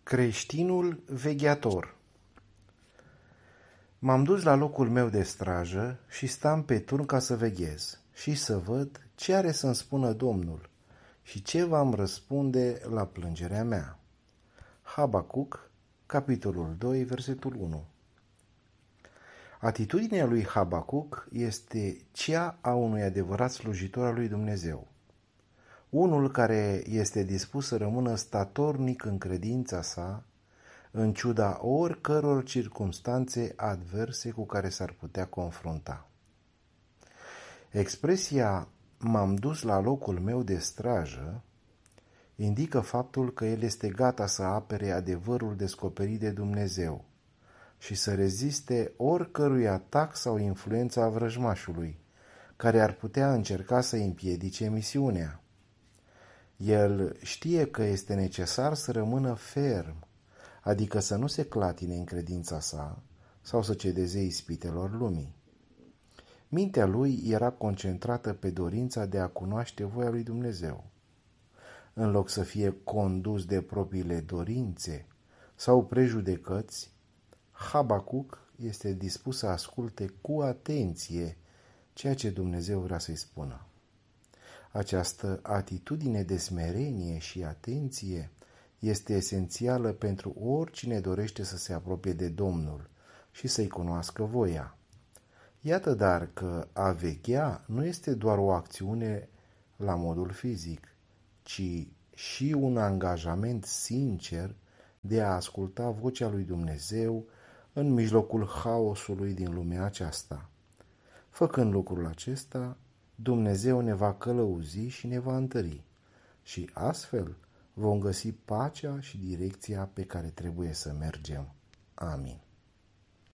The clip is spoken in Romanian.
Creștinul vegheator. M-am dus la locul meu de strajă și stam pe turn ca să veghez și să văd ce are să-mi spună Domnul și ce va-mi răspunde la plângerea mea. Habacuc, capitolul 2, versetul 1. Atitudinea lui Habacuc este cea a unui adevărat slujitor al lui Dumnezeu. Unul care este dispus să rămână statornic în credința sa, în ciuda oricăror circumstanțe adverse cu care s-ar putea confrunta. Expresia "m-am dus la locul meu de strajă" indică faptul că el este gata să apere adevărul descoperit de Dumnezeu și să reziste oricărui atac sau influența a vrăjmașului, care ar putea încerca să împiedice misiunea. El știe că este necesar să rămână ferm, adică să nu se clatine în credința sa sau să cedeze ispitelor lumii. Mintea lui era concentrată pe dorința de a cunoaște voia lui Dumnezeu. În loc să fie condus de propriile dorințe sau prejudecăți, Habacuc este dispus să asculte cu atenție ceea ce Dumnezeu vrea să-i spună. Această atitudine de smerenie și atenție este esențială pentru oricine dorește să se apropie de Domnul și să-i cunoască voia. Iată dar că a veghea nu este doar o acțiune la modul fizic, ci și un angajament sincer de a asculta vocea lui Dumnezeu în mijlocul haosului din lumea aceasta. Făcând lucrul acesta, Dumnezeu ne va călăuzi și ne va întări și astfel vom găsi pacea și direcția pe care trebuie să mergem. Amin.